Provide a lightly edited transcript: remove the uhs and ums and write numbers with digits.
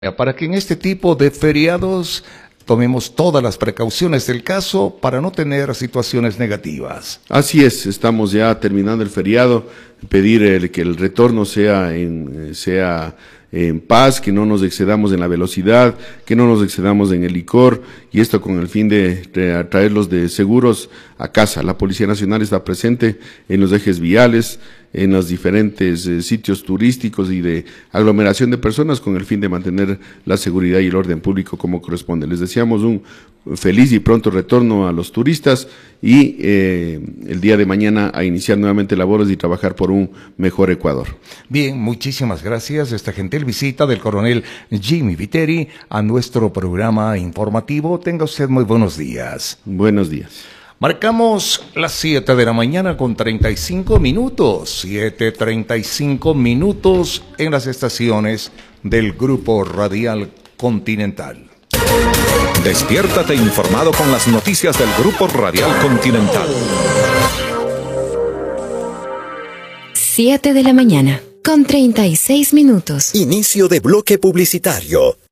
para que en este tipo de feriados tomemos todas las precauciones del caso para no tener situaciones negativas. Así es, estamos ya terminando el feriado, pedir que el retorno sea en paz, que no nos excedamos en la velocidad, que no nos excedamos en el licor, y esto con el fin de traerlos de seguros a casa. La Policía Nacional está presente en los ejes viales, en los diferentes sitios turísticos y de aglomeración de personas con el fin de mantener la seguridad y el orden público como corresponde. Les deseamos un feliz y pronto retorno a los turistas y el día de mañana a iniciar nuevamente labores y trabajar por un mejor Ecuador. Bien, muchísimas gracias. Esta gentil visita del coronel Jimmy Viteri a nuestro programa informativo. Tenga usted muy buenos días. Buenos días. Marcamos las 7 de la mañana con 35 minutos, 7:35 minutos en las estaciones del Grupo Radial Continental. Despiértate informado con las noticias del Grupo Radial Continental. 7 de la mañana con 36 minutos. Inicio de bloque publicitario.